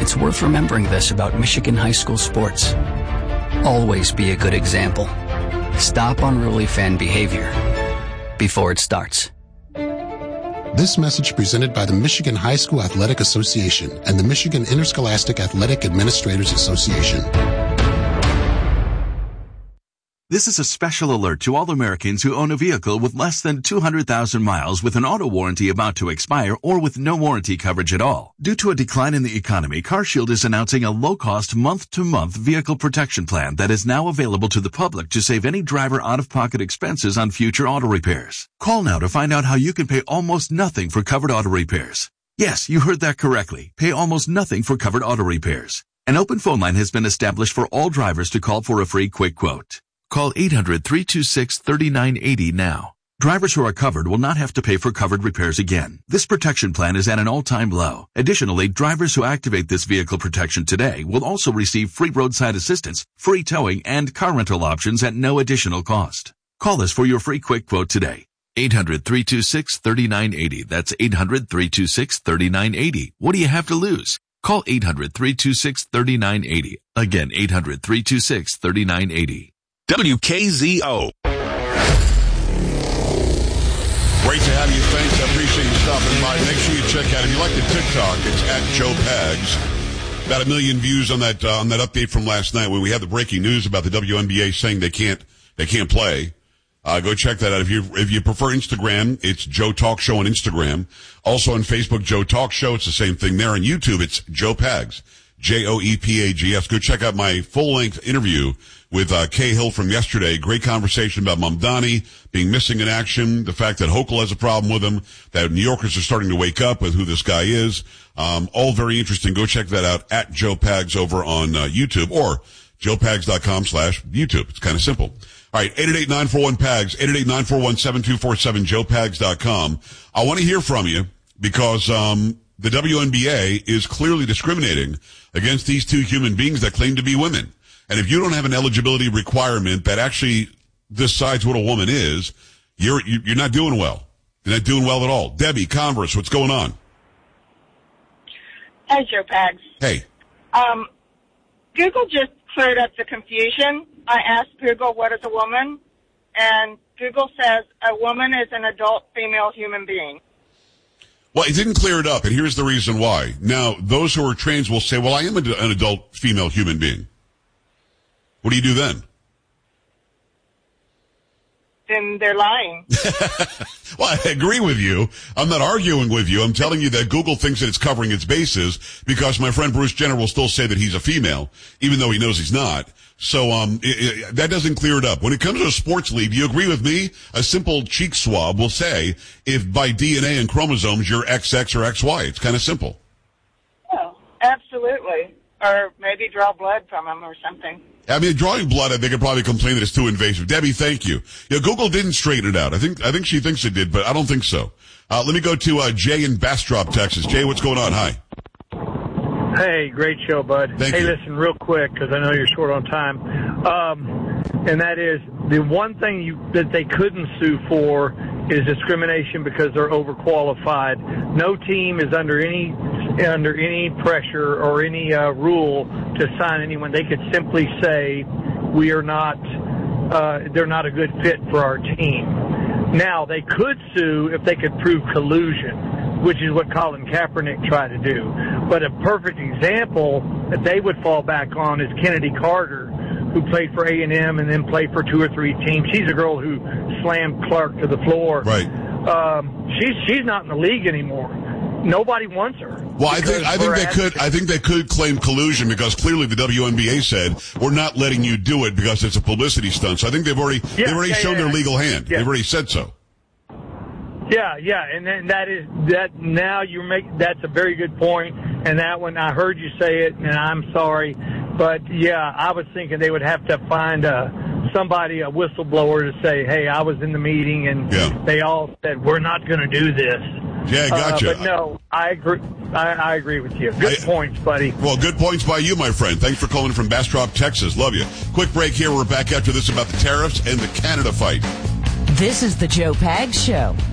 It's worth remembering this about Michigan high school sports. Always be a good example. Stop unruly fan behavior before it starts. This message presented by the Michigan High School Athletic Association and the Michigan Interscholastic Athletic Administrators Association. This is a special alert to all Americans who own a vehicle with less than 200,000 miles with an auto warranty about to expire or with no warranty coverage at all. Due to a decline in the economy, CarShield is announcing a low-cost month-to-month vehicle protection plan that is now available to the public to save any driver out-of-pocket expenses on future auto repairs. Call now to find out how you can pay almost nothing for covered auto repairs. Yes, you heard that correctly. Pay almost nothing for covered auto repairs. An open phone line has been established for all drivers to call for a free quick quote. Call 800-326-3980 now. Drivers who are covered will not have to pay for covered repairs again. This protection plan is at an all-time low. Additionally, drivers who activate this vehicle protection today will also receive free roadside assistance, free towing, and car rental options at no additional cost. Call us for your free quick quote today. 800-326-3980. That's 800-326-3980. What do you have to lose? Call 800-326-3980. Again, 800-326-3980. WKZO. Great to have you. Thanks. I appreciate you stopping by. Make sure you check out, if you like the TikTok, it's at Joe Pags. About 1 million views on that update from last night when we had the breaking news about the WNBA saying they can't play. Go check that out. If you prefer Instagram, it's Joe Talk Show on Instagram. Also on Facebook, Joe Talk Show. It's the same thing there. On YouTube, it's Joe Pags. Joepags. Go check out my full-length interview with Kay Hill from yesterday. Great conversation about Mamdani being missing in action, the fact that Hochul has a problem with him, that New Yorkers are starting to wake up with who this guy is. All very interesting. Go check that out at Joe Pags over on YouTube or joepags.com/YouTube. It's kind of simple. All right, 888-941-PAGS, 888-941-7247, joepags.com. I want to hear from you because the WNBA is clearly discriminating against these two human beings that claim to be women. And if you don't have an eligibility requirement that actually decides what a woman is, you're not doing well. You're not doing well at all. Debbie, Converse, what's going on? Hi, Joe Pags. Hey. Google just cleared up the confusion. I asked Google, what is a woman? And Google says a woman is an adult female human being. Well, it didn't clear it up, and here's the reason why. Now, those who are trans will say, well, I am an adult female human being. What do you do then? Then they're lying. Well, I agree with you. I'm not arguing with you. I'm telling you that Google thinks that it's covering its bases because my friend Bruce Jenner will still say that he's a female, even though he knows he's not. So that doesn't clear it up. When it comes to a sports league, do you agree with me? A simple cheek swab will say if by DNA and chromosomes you're XX or XY. It's kind of simple. Oh, absolutely. Or maybe draw blood from them or something. I mean, drawing blood, they could probably complain that it's too invasive. Debbie, thank you. Yeah, Google didn't straighten it out. I think she thinks it did, but I don't think so. Let me go to Jay in Bastrop, Texas. Jay, what's going on? Hi. Hey, great show, bud. Thank you. Listen, real quick, because I know you're short on time. And that is, the one thing that they couldn't sue for is discrimination because they're overqualified. No team is under any pressure or any rule to sign anyone. They could simply say, we are not, they're not a good fit for our team. Now, they could sue if they could prove collusion, which is what Colin Kaepernick tried to do. But a perfect example that they would fall back on is Kennedy Carter, who played for A&M and then played for 2 or 3 teams. She's a girl who slammed Clark to the floor. Right. She's not in the league anymore. Nobody wants her. Well, I think they could claim collusion because clearly the WNBA said we're not letting you do it because it's a publicity stunt. So I think they've already shown their legal hand. Yeah. They've already said so. Yeah, and then that's a very good point. And that one, I heard you say it, and I'm sorry, but yeah, I was thinking they would have to find somebody, a whistleblower, to say, hey, I was in the meeting, and they all said we're not going to do this. Yeah, gotcha. But no, I agree. I agree with you. Good points, buddy. Well, good points by you, my friend. Thanks for calling from Bastrop, Texas. Love you. Quick break here. We're back after this about the tariffs and the Canada fight. This is the Joe Pags Show.